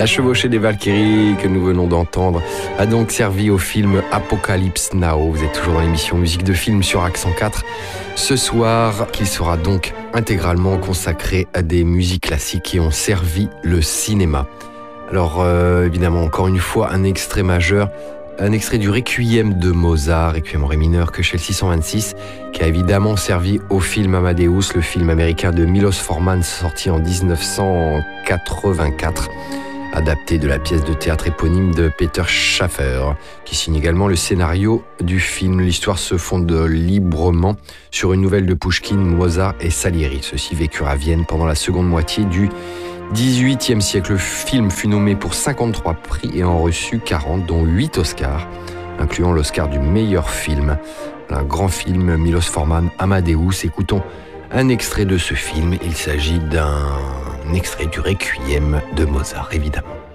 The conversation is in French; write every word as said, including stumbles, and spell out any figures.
La chevauchée des Valkyries que nous venons d'entendre a donc servi au film Apocalypse Now. Vous êtes toujours dans l'émission Musique de film sur Accent quatre. Ce soir, qui sera donc intégralement consacré à des musiques classiques qui ont servi le cinéma. Alors euh, évidemment, encore une fois, un extrait majeur, un extrait du Requiem de Mozart, Requiem en ré mineur, que chez le six cent vingt-six, qui a évidemment servi au film Amadeus, le film américain de Milos Forman, sorti en dix-neuf cent quatre-vingt-quatre, adapté de la pièce de théâtre éponyme de Peter Schaffer, qui signe également le scénario du film. L'histoire se fonde librement sur une nouvelle de Pouchkine, Mozart et Salieri. Ceux-ci vécurent à Vienne pendant la seconde moitié du dix-huitième siècle. Le film fut nommé pour cinquante-trois prix et en reçut quarante, dont huit Oscars, incluant l'Oscar du meilleur film. Un grand film, Milos Forman, Amadeus. Écoutons un extrait de ce film. Il s'agit d'un extrait du Requiem de Mozart, évidemment.